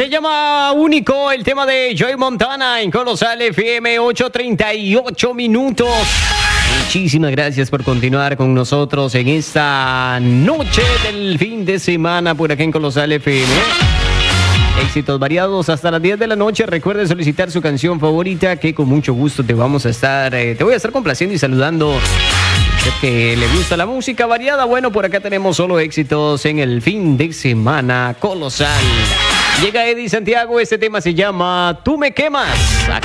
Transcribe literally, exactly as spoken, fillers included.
Se llama Único, el tema de Joey Montana en Colosal F M, ocho treinta y ocho minutos. Muchísimas gracias por continuar con nosotros en esta noche del fin de semana por acá en Colosal F M. Éxitos variados hasta las diez de la noche. Recuerde solicitar su canción favorita, que con mucho gusto te vamos a estar, eh, te voy a estar complaciendo y saludando. Que le gusta la música variada. Bueno, por acá tenemos solo éxitos en el fin de semana colosal. Llega Eddie Santiago, este tema se llama Tú me quemas. Acá